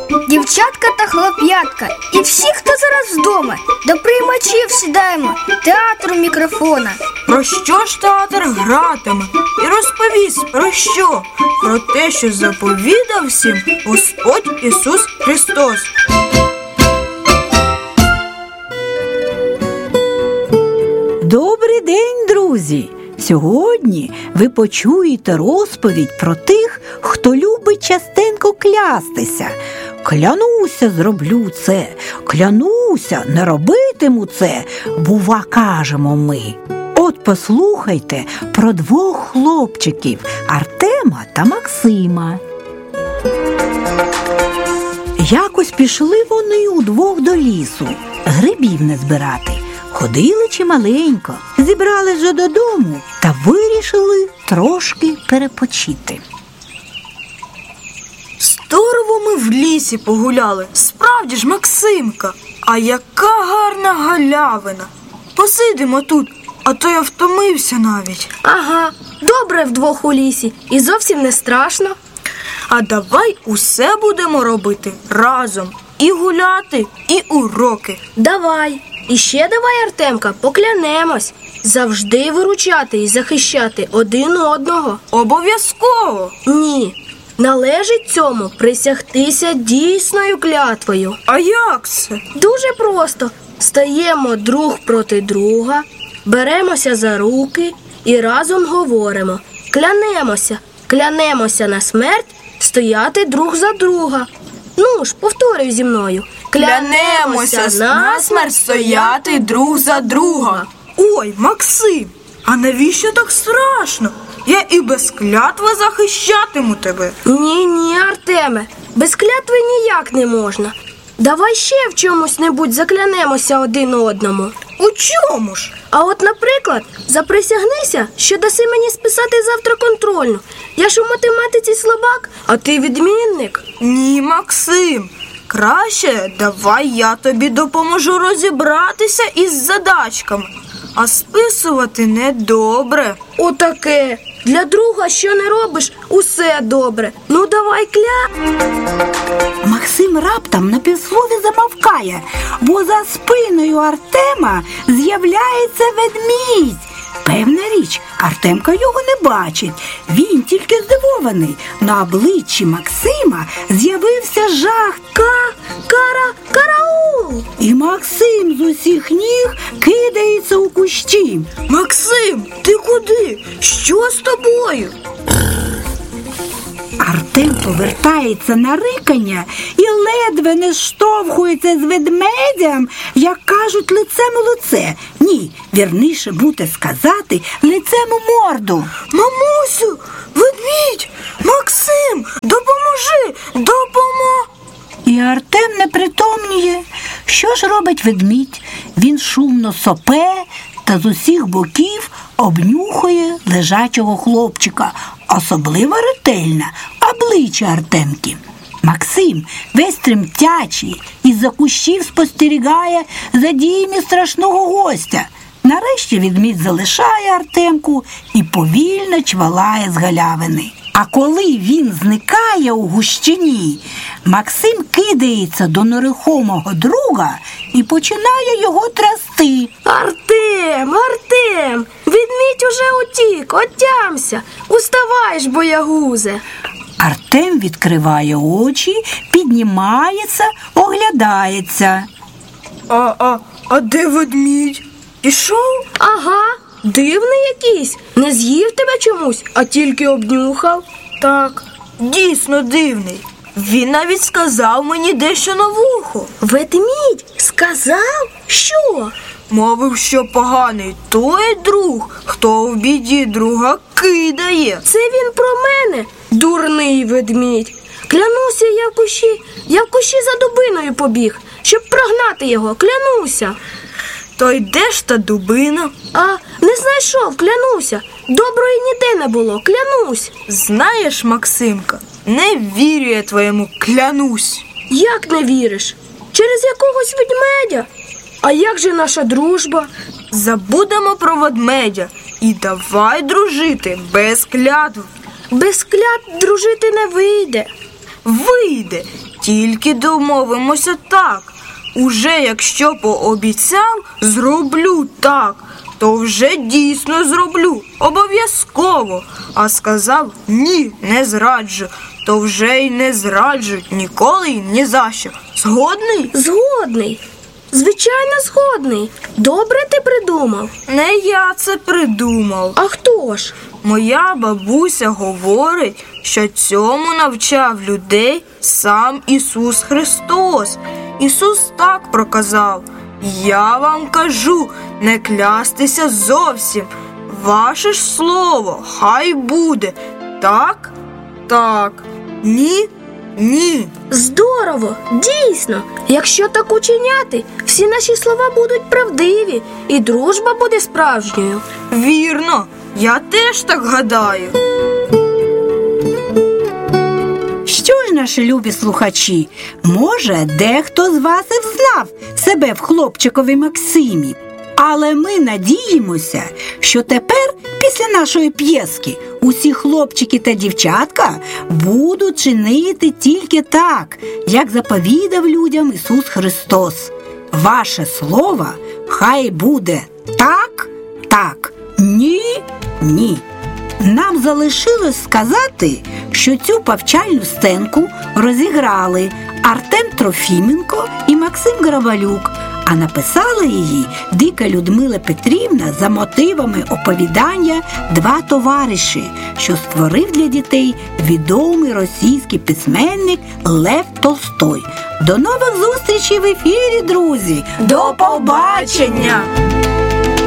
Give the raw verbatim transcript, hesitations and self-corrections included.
Дівчатка та хлоп'ятка і всі, хто зараз вдома, до приймачів сідаємо, театру мікрофона. Про що ж театр гратиме? І розповість про що? Про те, що заповідав всім Господь Ісус Христос. Добрий день, друзі! Сьогодні ви почуєте розповідь про тих, хто любить частенько клястися. Клянуся, зроблю це, клянуся, не робитиму це, бува, кажемо ми. От послухайте про двох хлопчиків – Артема та Максима. Якось пішли вони удвох до лісу грибів не збирати. Ходили чималенько, зібрались же додому та вирішили трошки перепочити. Здорово ми в лісі погуляли. Справді ж, Максимка, а яка гарна галявина. Посидимо тут, а то я втомився навіть. Ага, добре вдвох у лісі і зовсім не страшно. А давай усе будемо робити разом. І гуляти, і уроки. Давай. І ще давай, Артемка, поклянемось завжди виручати і захищати один одного. Обов'язково. Ні, належить цьому присягтися дійсною клятвою. А як це? Дуже просто. Стаємо друг проти друга, беремося за руки і разом говоримо. Клянемося, клянемося на смерть стояти друг за друга. Ну ж, повторюй зі мною. Клянемося насмерть стояти друг за друга. Ой, Максим, а навіщо так страшно? Я і без клятви захищатиму тебе. Ні-ні, Артеме, без клятви ніяк не можна. Давай ще в чомусь-небудь заклянемося один одному. У чому ж? А от, наприклад, заприсягнися, що даси мені списати завтра контрольну. Я ж у математиці слабак, а ти відмінник. Ні, Максим, краще давай я тобі допоможу розібратися із задачками. А списувати недобре. Отаке. Для друга, що не робиш, усе добре. Ну, давай кля... Максим раптом на півслові замовкає, бо за спиною Артема з'являється ведмідь. Певна річ, Артемка його не бачить. Він тільки здивований. На обличчі Максима з'явився жах. Ка, кара, караул! І Максим з усіх ніг кидається у кущі. Максим, ти куди? Що з тобою? Артем повертається на рикання і ледве не штовхується з ведмедем, як кажуть, лицем у лице. Ні, вірніше буде сказати, лицем у морду. Мамусю, ведмідь, Максим, допоможи, допомо... І Артем не притомніє. Що ж робить ведмідь? Він шумно сопе та з усіх боків обнюхує лежачого хлопчика. Особливо ретельно обличчя Артемки. Максим, весь тремтячий, із-за кущів спостерігає за діями страшного гостя. Нарешті ведмідь залишає Артемку і повільно чвалає з галявини. А коли він зникає у гущині, Максим кидається до нерухомого друга і починає його трясти. Артем, Артем, ведмідь уже утік, отямся. Уставай ж, боягузе. Артем відкриває очі, піднімається, оглядається. А, а, а де ведмідь? Пішов? Ага, дивний якийсь. Не з'їв тебе чомусь, а тільки обнюхав. Так, дійсно дивний. Він навіть сказав мені дещо на вухо. Ведмідь сказав? Що? Мовив, що поганий той друг, хто в біді друга кидає. Це він про мене, дурний ведмідь. Клянуся, я в кущі, я в кущі за дубиною побіг, щоб прогнати його, клянуся. То й де ж та дубина? А, не знайшов, клянуся. Доброї ніде не було, клянусь. Знаєш, Максимка, не вірю я твоєму клянусь. Як не віриш? Через якогось ведмедя? А як же наша дружба? Забудемо про ведмедя і давай дружити без клятв. Без клятв дружити не вийде. Вийде, Тільки домовимося так. Уже якщо пообіцяв, зроблю так, то вже дійсно зроблю, обов'язково. А сказав ні, не зраджу, то вже й не зраджу ніколи й ні за що. Згодний? Згодний. Звичайно, згодний. Добре ти придумав. Не я це придумав. А хто ж? Моя бабуся говорить, що цьому навчав людей сам Ісус Христос. Ісус так проказав: «Я вам кажу, не клястися зовсім. Ваше ж слово хай буде. Так? Так. Ні? Ні». Здорово, дійсно. Якщо так учиняти, всі наші слова будуть правдиві, і дружба буде справжньою. Вірно, я теж так гадаю. Що ж, наші любі слухачі, може, дехто з вас і взнав себе в хлопчикові Максимі. Але ми надіємося, що тепер, після нашої п'єски, усі хлопчики та дівчатка будуть чинити тільки так, як заповідав людям Ісус Христос. Ваше слово хай буде так, так, ні, ні. Нам залишилось сказати, що цю повчальну сценку розіграли Артем Трофіменко і Максим Грабалюк, а написала її Дика Людмила Петрівна за мотивами оповідання «Два товариші», що створив для дітей відомий російський письменник Лев Толстой. До нових зустрічей в ефірі, друзі! До побачення!